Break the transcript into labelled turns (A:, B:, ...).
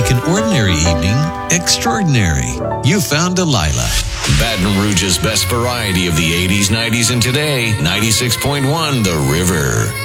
A: make an ordinary evening extraordinary. You found Delilah.
B: Baton Rouge's best variety of the 80s, 90s, and today. 96.1 The River.